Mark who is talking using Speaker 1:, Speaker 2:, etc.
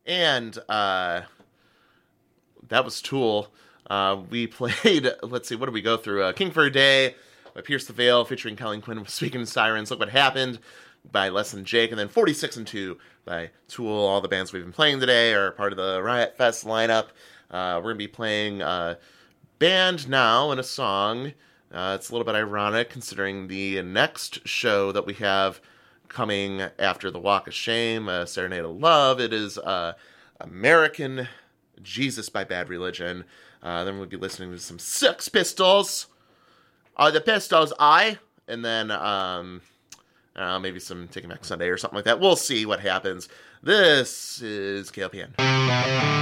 Speaker 1: And that was Tool. We played, let's see, what did we go through? King for a Day by Pierce the Veil featuring Colleen Quinn, Speaking Sirens, Look What Happened by Less Than Jake, and then 46 and 2 by Tool. All the bands we've been playing today are part of the Riot Fest lineup. We're going to be playing Band Now and a song. It's a little bit ironic considering the next show that we have coming after the Walk of Shame, Serenade of Love. It is American Jesus by Bad Religion. Then we'll be listening to some Sex Pistols. The Pistols, and then maybe some Taking Back Sunday or something like that. We'll see what happens. This is KLPN.